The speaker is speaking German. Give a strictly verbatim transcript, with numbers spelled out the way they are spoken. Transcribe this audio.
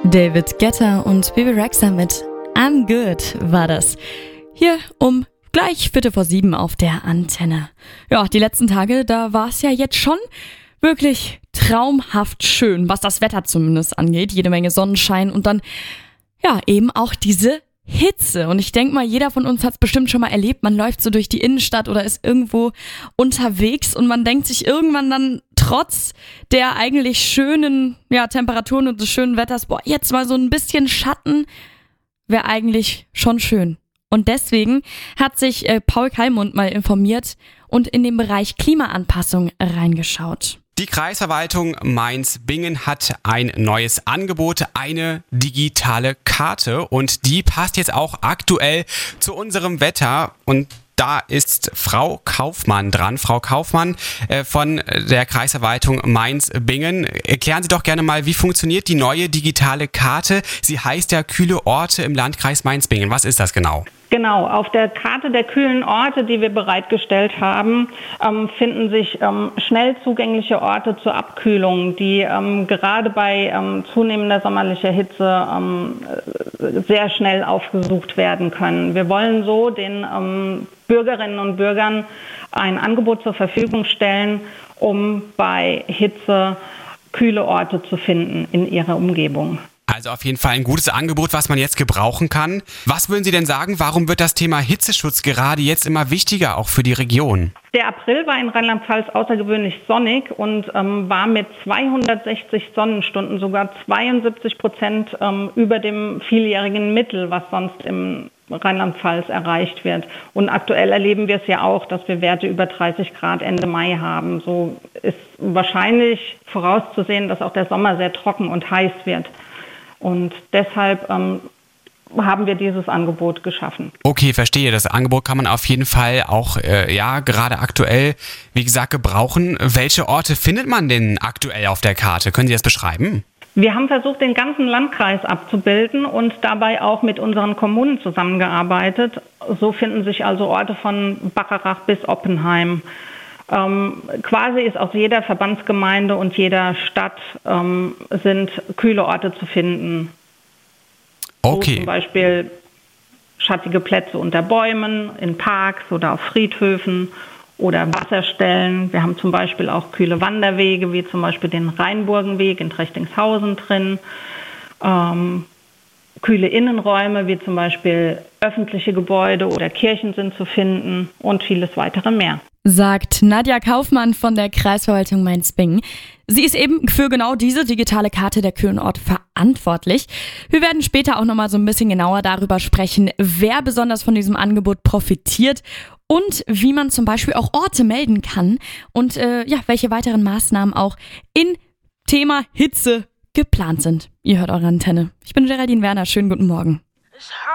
David Guetta und Bebe Rexha mit I'm Good war das. Hier um gleich Viertel vor sieben auf der Antenne. Ja, die letzten Tage, da war es ja jetzt schon wirklich traumhaft schön, was das Wetter zumindest angeht. Jede Menge Sonnenschein und dann ja eben auch diese Hitze. Und ich denke mal, jeder von uns hat es bestimmt schon mal erlebt. Man läuft so durch die Innenstadt oder ist irgendwo unterwegs und man denkt sich irgendwann dann trotz der eigentlich schönen ja, Temperaturen und des schönen Wetters, boah, jetzt mal so ein bisschen Schatten wäre eigentlich schon schön. Und deswegen hat sich äh, Paul Kallmund mal informiert und in den Bereich Klimaanpassung reingeschaut. Die Kreisverwaltung Mainz-Bingen hat ein neues Angebot, eine digitale Karte, und die passt jetzt auch aktuell zu unserem Wetter, und da ist Frau Kaufmann dran. Frau Kaufmann äh, von der Kreisverwaltung Mainz-Bingen. Erklären Sie doch gerne mal, wie funktioniert die neue digitale Karte? Sie heißt ja Kühle Orte im Landkreis Mainz-Bingen. Was ist das genau? Genau, auf der Karte der kühlen Orte, die wir bereitgestellt haben, ähm, finden sich ähm, schnell zugängliche Orte zur Abkühlung, die ähm, gerade bei ähm, zunehmender sommerlicher Hitze ähm, sehr schnell aufgesucht werden können. Wir wollen so den ähm, Bürgerinnen und Bürgern ein Angebot zur Verfügung stellen, um bei Hitze kühle Orte zu finden in ihrer Umgebung. Also auf jeden Fall ein gutes Angebot, was man jetzt gebrauchen kann. Was würden Sie denn sagen, warum wird das Thema Hitzeschutz gerade jetzt immer wichtiger, auch für die Region? Der April war in Rheinland-Pfalz außergewöhnlich sonnig und ähm, war mit zweihundertsechzig Sonnenstunden sogar zweiundsiebzig Prozent ähm, über dem vieljährigen Mittel, was sonst im Rheinland-Pfalz erreicht wird. Und aktuell erleben wir es ja auch, dass wir Werte über dreißig Grad Ende Mai haben. So ist wahrscheinlich vorauszusehen, dass auch der Sommer sehr trocken und heiß wird. Und deshalb ähm, haben wir dieses Angebot geschaffen. Okay, verstehe. Das Angebot kann man auf jeden Fall auch, äh, ja, gerade aktuell, wie gesagt, gebrauchen. Welche Orte findet man denn aktuell auf der Karte? Können Sie das beschreiben? Wir haben versucht, den ganzen Landkreis abzubilden und dabei auch mit unseren Kommunen zusammengearbeitet. So finden sich also Orte von Bacharach bis Oppenheim. Ähm, quasi ist aus jeder Verbandsgemeinde und jeder Stadt ähm, sind kühle Orte zu finden. Okay. So zum Beispiel schattige Plätze unter Bäumen, in Parks oder auf Friedhöfen oder Wasserstellen. Wir haben zum Beispiel auch kühle Wanderwege, wie zum Beispiel den Rheinburgenweg in Trechtingshausen drin. Ähm, kühle Innenräume, wie zum Beispiel öffentliche Gebäude oder Kirchen sind zu finden und vieles weitere mehr. Sagt Nadja Kaufmann von der Kreisverwaltung Mainz-Bingen. Sie ist eben für genau diese digitale Karte der kühlen Orte verantwortlich. Wir werden später auch nochmal so ein bisschen genauer darüber sprechen, wer besonders von diesem Angebot profitiert und wie man zum Beispiel auch Orte melden kann und äh, ja, welche weiteren Maßnahmen auch in Thema Hitze geplant sind. Ihr hört eure Antenne. Ich bin Geraldine Werner. Schönen guten Morgen.